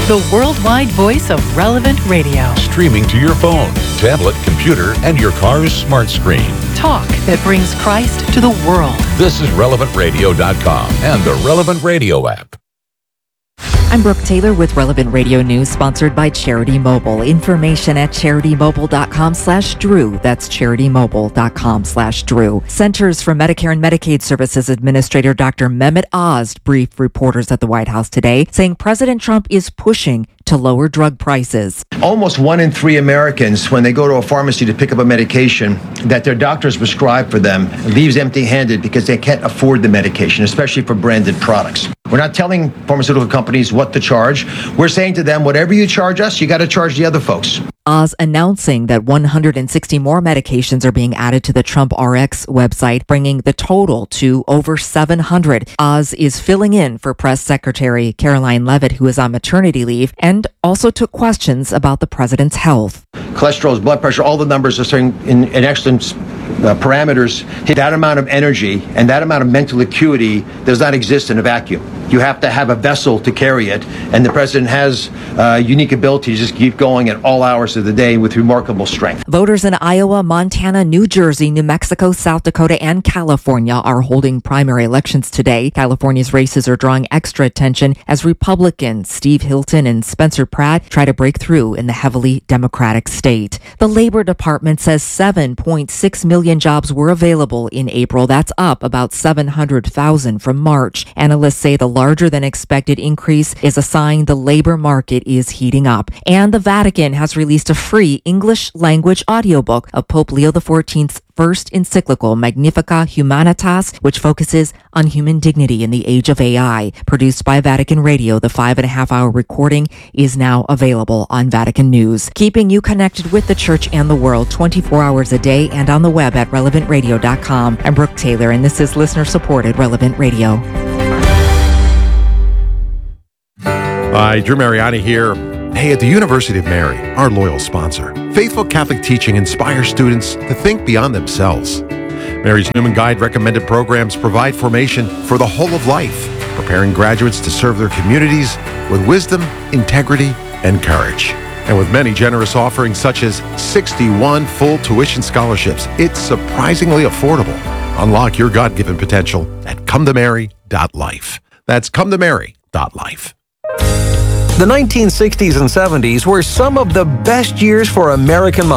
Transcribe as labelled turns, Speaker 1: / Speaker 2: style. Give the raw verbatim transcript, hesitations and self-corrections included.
Speaker 1: the worldwide voice of Relevant Radio.
Speaker 2: Streaming to your phone, tablet, computer, and your car's smart screen.
Speaker 1: Talk that brings Christ to the world.
Speaker 2: This is relevant radio dot com and the Relevant Radio app.
Speaker 3: I'm Brooke Taylor with Relevant Radio News, sponsored by Charity Mobile. Information at charitymobile.com slash Drew. That's charitymobile.com slash Drew. Centers for Medicare and Medicaid Services Administrator Doctor Mehmet Oz briefed reporters at the White House today, saying President Trump is pushing to lower drug prices.
Speaker 4: Almost one in three Americans, when they go to a pharmacy to pick up a medication that their doctors prescribe for them, leaves empty-handed because they can't afford the medication, especially for branded products. We're not telling pharmaceutical companies what to charge. We're saying to them, whatever you charge us, you got to charge the other folks.
Speaker 3: Oz announcing that one hundred sixty more medications are being added to the Trump R X website, bringing the total to over seven hundred. Oz is filling in for Press Secretary Caroline Leavitt, who is on maternity leave, and also took questions about the president's health.
Speaker 4: Cholesterol, blood pressure, all the numbers are starting in, in excellent uh, parameters. That amount of energy and that amount of mental acuity does not exist in a vacuum. You have to have a vessel to carry it, and the president has uh, unique ability to just keep going at all hours of the day with remarkable strength.
Speaker 3: Voters in Iowa, Montana, New Jersey, New Mexico, South Dakota, and California are holding primary elections today. California's races are drawing extra attention as Republicans Steve Hilton and Spencer Pratt try to break through in the heavily Democratic state. The Labor Department says seven point six million jobs were available in April. That's up about seven hundred thousand from March. Analysts say the larger than expected increase is a sign the labor market is heating up. And the Vatican has released a free English language audiobook of Pope Leo the fourteenth's first encyclical, Magnificat Humanitas, which focuses on human dignity in the age of A I. Produced by Vatican Radio, the five and a half hour recording is now available on Vatican News. Keeping you connected with the church and the world twenty-four hours a day and on the web at relevant radio dot com. I'm Brooke Taylor, and this is listener-supported Relevant Radio.
Speaker 5: Hi, Drew Mariani here. Hey, at the University of Mary, our loyal sponsor, faithful Catholic teaching inspires students to think beyond themselves. Mary's Newman Guide recommended programs provide formation for the whole of life, preparing graduates to serve their communities with wisdom, integrity, and courage. And with many generous offerings such as sixty-one full tuition scholarships, it's surprisingly affordable. Unlock your God-given potential at come to mary dot life. That's come to mary dot life.
Speaker 6: The nineteen sixties and seventies were some of the best years for American moms.